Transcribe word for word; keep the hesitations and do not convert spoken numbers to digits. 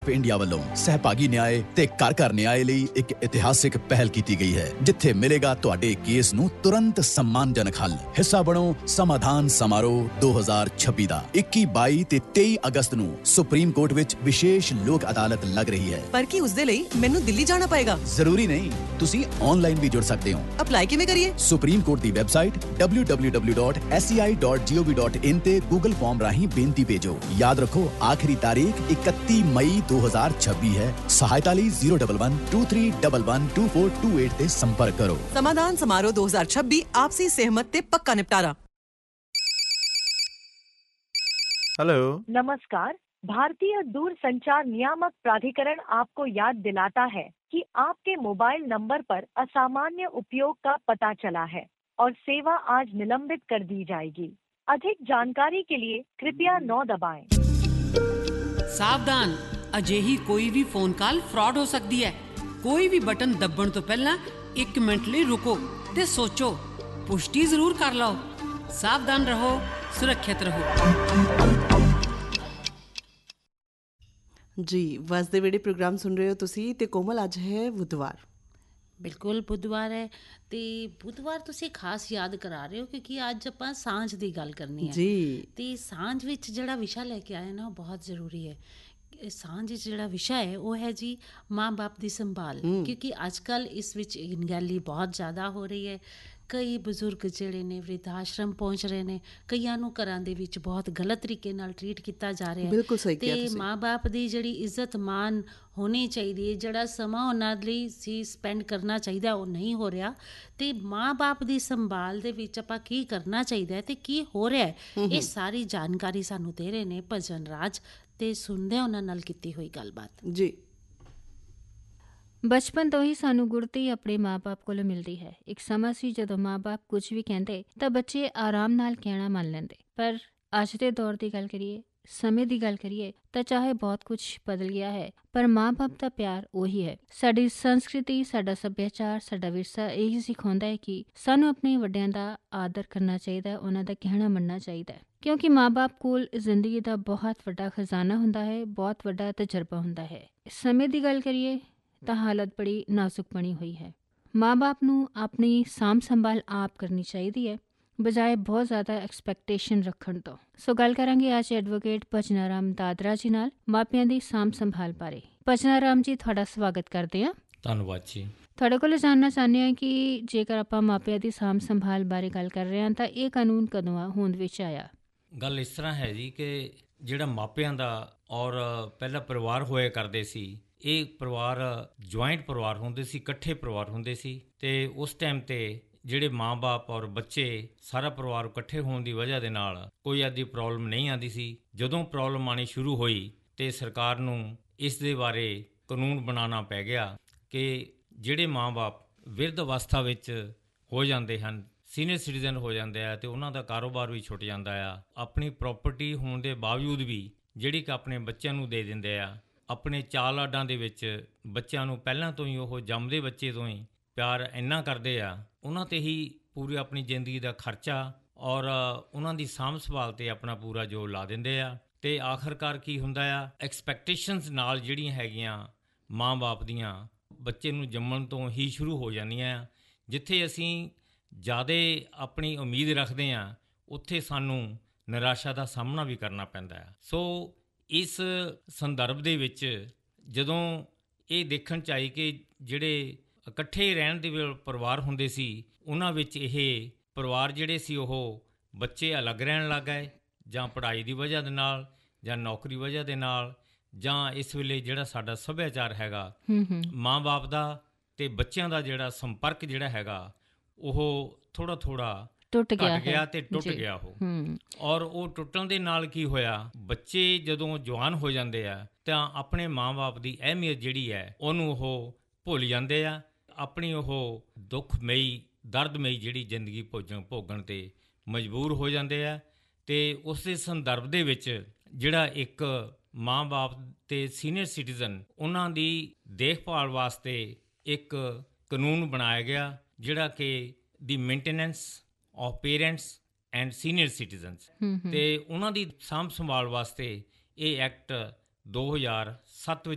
India ਵੱਲੋਂ ਸਹਿਭਾਗੀ ਨਿਆਂ ਤੇ ਘਰ ਘਰ ਨਿਆਂ ਲਈ ਇੱਕ ਇਤਿਹਾਸਿਕ ਪਹਿਲ ਕੀਤੀ ਗਈ ਹੈ, ਜਿੱਥੇ ਮਿਲੇਗਾ ਤੁਹਾਡੇ ਕੇਸ ਨੂੰ ਤੁਰੰਤ ਸਨਮਾਨਜਨਕ ਹੱਲ। ਹਿੱਸਾ ਬਣੋ ਸਮਾਧਾਨ ਸਮਾਰੋਹ ਦੋ ਹਜ਼ਾਰ ਛੱਬੀ ਦਾ। ਇੱਕੀ, ਬਾਈ ਤੇ ਤੇਈ ਅਗਸਤ ਨੂੰ ਸੁਪਰੀਮ ਕੋਰਟ ਵਿੱਚ ਵਿਸ਼ੇਸ਼ ਲੋਕ ਅਦਾਲਤ ਲੱਗ ਰਹੀ ਹੈ। ਪਰ ਕੀ ਉਸ ਦੇ ਲਈ ਮੈਨੂੰ ਦਿੱਲੀ ਜਾਣਾ ਪਏਗਾ? ਜ਼ਰੂਰੀ ਨਹੀਂ, ਤੁਸੀਂ ਆਨਲਾਈਨ ਵੀ ਜੁੜ ਸਕਦੇ ਹੋ। ਅਪਲਾਈ ਕਿਵੇਂ ਕਰੀਏ? Supreme court the website W W W dot S C I dot gov dot in ਤੇ ਗੂਗਲ ਫਾਰਮ ਰਾਹੀਂ ਬੇਨਤੀ ਭੇਜੋ। ਯਾਦ ਰੱਖੋ, ਆਖਰੀ ਤਾਰੀਖ ਇਕੱਤੀ ਮਈ ਦੋ ਹਜ਼ਾਰ ਛੱਬੀ ਹੈ। ਸਹਾਇਤਾ ਲਈ ਜ਼ੀਰੋ ਇੱਕ ਇੱਕ ਦੋ ਤਿੰਨ ਇੱਕ ਇੱਕ ਦੋ ਚਾਰ ਦੋ ਅੱਠ ਤੇ ਸੰਪਰਕ ਕਰੋ। ਸਮਾਧਾਨ ਸਮਾਰੋਹ ਦੋ ਹਜ਼ਾਰ ਛੱਬੀ, ਆਪਸੀ ਸਹਿਮਤ ਤੇ ਪੱਕਾ ਨਿਪਟਾਰਾ। हेलो, नमस्कार। भारतीय दूरसंचार नियामक प्राधिकरण आपको याद दिलाता है कि आपके मोबाइल नंबर पर असामान्य उपयोग का पता चला है और सेवा आज निलंबित कर दी जाएगी। अधिक जानकारी के लिए कृपया नौ दबाएं। सावधान, अजिही कोई भी फोन कॉल फ्रॉड हो सकती है। कोई भी बटन दबण तो पहला एक मिनट लिए रुको ते सोचो, पुष्टि जरूर कर लो। सावधान रहो, सुरक्षित रहो। ਜੀ ਵਸ ਦੇ ਵੇੜੇ ਪ੍ਰੋਗਰਾਮ ਸੁਣ ਰਹੇ ਹੋ ਤੁਸੀਂ ਤੇ ਕੋਮਲ, ਅੱਜ ਹੈ ਬੁੱਧਵਾਰ। ਬਿਲਕੁਲ ਬੁੱਧਵਾਰ ਹੈ ਤੇ ਬੁੱਧਵਾਰ ਤੁਸੀਂ ਖਾਸ ਯਾਦ ਕਰਾ ਰਹੇ ਹੋ ਕਿਉਂਕਿ ਅੱਜ ਆਪਾਂ ਸਾਂਝ ਦੀ ਗੱਲ ਕਰਨੀ ਹੈ ਜੀ। ਤੇ ਸਾਂਝ ਵਿੱਚ ਜਿਹੜਾ ਵਿਸ਼ਾ ਲੈ ਕੇ ਆਏ ਨਾ ਉਹ ਬਹੁਤ ਜ਼ਰੂਰੀ ਹੈ। ਸਾਂਝ ਵਿੱਚ ਜਿਹੜਾ ਵਿਸ਼ਾ ਹੈ ਉਹ ਹੈ ਜੀ ਮਾਂ ਬਾਪ ਦੀ ਸੰਭਾਲ, ਕਿਉਂਕਿ ਅੱਜ ਕੱਲ੍ਹ ਇਸ ਵਿੱਚ ਅਣਗਹਿਲੀ ਬਹੁਤ ਜ਼ਿਆਦਾ ਹੋ ਰਹੀ ਹੈ। ਕਈ ਬਜ਼ੁਰਗ ਜਿਹੜੇ ਨੇ ਵਰਿੱਧ ਆਸ਼ਰਮ ਪਹੁੰਚ ਰਹੇ ਨੇ, ਕਈਆਂ ਨੂੰ ਘਰਾਂ ਦੇ ਵਿੱਚ ਬਹੁਤ ਗਲਤ ਤਰੀਕੇ ਨਾਲ ਟਰੀਟ ਕੀਤਾ ਜਾ ਰਿਹਾ ਹੈ। ਤੇ ਮਾਂ ਬਾਪ ਦੀ ਜਿਹੜੀ ਇੱਜ਼ਤ ਮਾਨ ਹੋਣੀ ਚਾਹੀਦੀ ਹੈ, ਜਿਹੜਾ ਸਮਾਂ ਉਹਨਾਂ ਲਈ ਸੀ ਸਪੈਂਡ ਕਰਨਾ ਚਾਹੀਦਾ ਉਹ ਨਹੀਂ ਹੋ ਰਿਹਾ। ਤੇ ਮਾਂ ਬਾਪ ਦੀ ਸੰਭਾਲ ਦੇ ਵਿੱਚ ਆਪਾਂ ਕੀ ਕਰਨਾ ਚਾਹੀਦਾ ਤੇ ਕੀ ਹੋ ਰਿਹਾ, ਇਹ ਸਾਰੀ ਜਾਣਕਾਰੀ ਸਾਨੂੰ ਦੇ ਰਹੇ ਨੇ ਭਜਨ ਰਾਜ, ਤੇ ਸੁਣਦੇ ਉਹਨਾਂ ਨਾਲ ਕੀਤੀ ਹੋਈ ਗੱਲਬਾਤ। ਜੀ। ਬਚਪਨ ਤੋਂ ਹੀ ਸਾਨੂੰ ਗੁੜਤੀ ਆਪਣੇ ਮਾਂ-ਬਾਪ ਕੋਲੋਂ ਮਿਲਦੀ ਹੈ। ਇੱਕ ਸਮਾਂ ਸੀ ਜਦੋਂ ਮਾਂ-ਬਾਪ ਕੁਝ ਵੀ ਕਹਿੰਦੇ ਤਾਂ ਬੱਚੇ ਆਰਾਮ ਨਾਲ ਕਹਿਣਾ ਮੰਨ ਲੈਂਦੇ, ਪਰ ਅੱਜ ਦੇ ਦੌਰ ਦੀ ਗੱਲ ਕਰੀਏ, ਸਮੇਂ ਦੀ ਗੱਲ ਕਰੀਏ ਤਾਂ ਚਾਹੇ ਬਹੁਤ ਕੁਝ ਬਦਲ ਗਿਆ ਹੈ, ਪਰ ਮਾਂ-ਬਾਪ ਦਾ ਪਿਆਰ ਉਹੀ ਹੈ। ਸਾਡੀ ਸੰਸਕ੍ਰਿਤੀ, ਸਾਡਾ ਸੱਭਿਆਚਾਰ, ਸਾਡਾ ਵਿਰਸਾ ਇਹੀ ਸਿਖਾਉਂਦਾ ਹੈ ਕਿ ਸਾਨੂੰ ਆਪਣੇ ਵੱਡਿਆਂ ਦਾ ਆਦਰ ਕਰਨਾ ਚਾਹੀਦਾ, ਉਹਨਾਂ ਦਾ ਕਹਿਣਾ ਮੰਨਣਾ ਚਾਹੀਦਾ, ਕਿਉਂਕਿ ਮਾਂ-ਬਾਪ ਕੋਲ ਜ਼ਿੰਦਗੀ ਦਾ ਬਹੁਤ ਵੱਡਾ ਖਜ਼ਾਨਾ ਹੁੰਦਾ ਹੈ, ਬਹੁਤ ਵੱਡਾ ਤਜਰਬਾ ਹੁੰਦਾ ਹੈ। ਸਮੇਂ ਦੀ ਗੱਲ ਕਰੀਏ ਤਾਂ ਹਾਲਤ ਬੜੀ ਨਾਜ਼ੁਕ ਬਣੀ ਹੋਈ ਹੈ। ਮਾਂ ਬਾਪ ਨੂੰ ਆਪਣੀ ਸਾਂਭ ਸੰਭਾਲ ਆਪ ਕਰਨੀ ਚਾਹੀਦੀ ਹੈ, ਬਜਾਏ ਬਹੁਤ ਜ਼ਿਆਦਾ ਐਕਸਪੈਕਟੇਸ਼ਨ ਰੱਖਣ ਤੋਂ। ਸੋ ਗੱਲ ਕਰਾਂਗੇ ਅੱਜ ਐਡਵੋਕੇਟ ਭਜਨਾ ਰਾਮ ਦਾਦਰਾ ਜੀ ਨਾਲ ਮਾਪਿਆਂ ਦੀ ਸਾਂਭ ਸੰਭਾਲ ਬਾਰੇ। ਭਜਨਾ ਰਾਮ ਜੀ, ਤੁਹਾਡਾ ਸਵਾਗਤ ਕਰਦੇ ਹਾਂ। ਧੰਨਵਾਦ ਜੀ। ਤੁਹਾਡੇ ਕੋਲ ਜਾਣਨਾ ਚਾਹੁੰਦੇ ਹਾਂ ਕਿ ਜੇਕਰ ਆਪਾਂ ਮਾਪਿਆਂ ਦੀ ਸਾਂਭ ਸੰਭਾਲ ਬਾਰੇ ਗੱਲ ਕਰ ਰਹੇ ਹਾਂ ਤਾਂ ਇਹ ਕਾਨੂੰਨ ਕਦੋਂ ਆ ਹੋਂਦ ਵਿੱਚ ਆਇਆ? ਗੱਲ ਇਸ ਤਰ੍ਹਾਂ ਹੈ ਜੀ ਕਿ ਜਿਹੜਾ ਮਾਪਿਆਂ ਦਾ ਔਰ ਪਹਿਲਾਂ ਪਰਿਵਾਰ ਹੋਇਆ ਕਰਦੇ ਸੀ, ਇਹ ਪਰਿਵਾਰ ਜੁਆਇੰਟ ਪਰਿਵਾਰ ਹੁੰਦੇ ਸੀ, ਇਕੱਠੇ ਪਰਿਵਾਰ ਹੁੰਦੇ ਸੀ। ਤੇ ਉਸ ਟਾਈਮ ਤੇ ਜਿਹੜੇ ਮਾਂ-ਬਾਪ ਔਰ ਬੱਚੇ ਸਾਰਾ ਪਰਿਵਾਰ ਇਕੱਠੇ ਹੋਣ ਦੀ ਵਜ੍ਹਾ ਦੇ ਨਾਲ ਕੋਈ ਆਦੀ ਪ੍ਰੋਬਲਮ ਨਹੀਂ ਆਉਂਦੀ ਸੀ। ਜਦੋਂ ਪ੍ਰੋਬਲਮ ਆਉਣੀ ਸ਼ੁਰੂ ਹੋਈ ਤੇ ਸਰਕਾਰ ਨੂੰ ਇਸ ਦੇ ਬਾਰੇ ਕਾਨੂੰਨ ਬਣਾਉਣਾ ਪੈ ਗਿਆ ਕਿ ਜਿਹੜੇ ਮਾਂ-ਬਾਪ ਬਿਰਧ ਅਵਸਥਾ ਵਿੱਚ ਹੋ ਜਾਂਦੇ ਹਨ, ਸੀਨੀਅਰ ਸਿਟੀਜ਼ਨ ਹੋ ਜਾਂਦੇ ਆ, ਤੇ ਉਹਨਾਂ ਦਾ ਕਾਰੋਬਾਰ ਵੀ ਛੁੱਟ ਜਾਂਦਾ ਆ, ਆਪਣੀ ਪ੍ਰੋਪਰਟੀ ਹੋਣ ਦੇ ਬਾਵਜੂਦ ਵੀ ਜਿਹੜੀ ਕਿ ਆਪਣੇ ਬੱਚਿਆਂ ਨੂੰ ਦੇ ਦਿੰਦੇ ਆ, ਆਪਣੇ ਚਾਲ ਆਡਾਂ ਦੇ ਵਿੱਚ ਬੱਚਿਆਂ ਨੂੰ ਪਹਿਲਾਂ ਤੋਂ ਹੀ ਉਹ ਜੰਮਦੇ ਬੱਚੇ ਤੋਂ ਹੀ ਪਿਆਰ ਇੰਨਾ ਕਰਦੇ ਆ, ਉਹਨਾਂ 'ਤੇ ਹੀ ਪੂਰੀ ਆਪਣੀ ਜ਼ਿੰਦਗੀ ਦਾ ਖਰਚਾ ਔਰ ਉਹਨਾਂ ਦੀ ਸਾਂਭ ਸੰਭਾਲ 'ਤੇ ਆਪਣਾ ਪੂਰਾ ਜੋਰ ਲਾ ਦਿੰਦੇ ਆ। ਅਤੇ ਆਖਰਕਾਰ ਕੀ ਹੁੰਦਾ ਆ, ਐਕਸਪੈਕਟੇਸ਼ਨਸ ਨਾਲ ਜਿਹੜੀਆਂ ਹੈਗੀਆਂ ਮਾਂ ਬਾਪ ਦੀਆਂ ਬੱਚੇ ਨੂੰ ਜੰਮਣ ਤੋਂ ਹੀ ਸ਼ੁਰੂ ਹੋ ਜਾਂਦੀਆਂ ਆ। ਜਿੱਥੇ ਅਸੀਂ ਜ਼ਿਆਦਾ ਆਪਣੀ ਉਮੀਦ ਰੱਖਦੇ ਹਾਂ, ਉੱਥੇ ਸਾਨੂੰ ਨਿਰਾਸ਼ਾ ਦਾ ਸਾਹਮਣਾ ਵੀ ਕਰਨਾ ਪੈਂਦਾ ਆ। ਸੋ ਇਸ ਸੰਦਰਭ ਦੇ ਵਿੱਚ ਜਦੋਂ ਇਹ ਦੇਖਣ 'ਚ ਆਈ ਕਿ ਜਿਹੜੇ ਇਕੱਠੇ ਰਹਿਣ ਦੇ ਪਰਿਵਾਰ ਹੁੰਦੇ ਸੀ, ਉਹਨਾਂ ਵਿੱਚ ਇਹ ਪਰਿਵਾਰ ਜਿਹੜੇ ਸੀ ਉਹ ਬੱਚੇ ਅਲੱਗ ਰਹਿਣ ਲੱਗ ਗਏ, ਜਾਂ ਪੜ੍ਹਾਈ ਦੀ ਵਜ੍ਹਾ ਦੇ ਨਾਲ, ਜਾਂ ਨੌਕਰੀ ਵਜ੍ਹਾ ਦੇ ਨਾਲ, ਜਾਂ ਇਸ ਵੇਲੇ ਜਿਹੜਾ ਸਾਡਾ ਸੱਭਿਆਚਾਰ ਹੈਗਾ ਮਾਂ ਬਾਪ ਦਾ ਅਤੇ ਬੱਚਿਆਂ ਦਾ ਜਿਹੜਾ ਸੰਪਰਕ ਜਿਹੜਾ ਹੈਗਾ ਉਹ ਥੋੜ੍ਹਾ ਥੋੜ੍ਹਾ ਟੁੱਟ ਗਿਆ ਗਿਆ ਅਤੇ ਟੁੱਟ ਗਿਆ ਉਹ। ਔਰ ਉਹ ਟੁੱਟਣ ਦੇ ਨਾਲ ਕੀ ਹੋਇਆ, ਬੱਚੇ ਜਦੋਂ ਜਵਾਨ ਹੋ ਜਾਂਦੇ ਆ ਤਾਂ ਆਪਣੇ ਮਾਂ ਬਾਪ ਦੀ ਅਹਿਮੀਅਤ ਜਿਹੜੀ ਹੈ ਉਹਨੂੰ ਉਹ ਭੁੱਲ ਜਾਂਦੇ ਆ, ਆਪਣੀ ਉਹ ਦੁੱਖਮਈ ਦਰਦਮਈ ਜਿਹੜੀ ਜ਼ਿੰਦਗੀ ਭੋਜਣ ਭੋਗਣ 'ਤੇ ਮਜਬੂਰ ਹੋ ਜਾਂਦੇ ਆ। ਅਤੇ ਉਸ ਦੇ ਸੰਦਰਭ ਦੇ ਵਿੱਚ ਜਿਹੜਾ ਇੱਕ ਮਾਂ ਬਾਪ ਅਤੇ ਸੀਨੀਅਰ ਸਿਟੀਜ਼ਨ ਉਹਨਾਂ ਦੀ ਦੇਖਭਾਲ ਵਾਸਤੇ ਇੱਕ ਕਾਨੂੰਨ ਬਣਾਇਆ ਗਿਆ, ਜਿਹੜਾ ਕਿ ਦੀ maintenance of parents and senior citizens, ਅਤੇ ਉਹਨਾਂ ਦੀ ਸਾਂਭ ਸੰਭਾਲ ਵਾਸਤੇ ਇਹ ਐਕਟ ਦੋ ਹਜ਼ਾਰ ਸੱਤ ਵਿੱਚ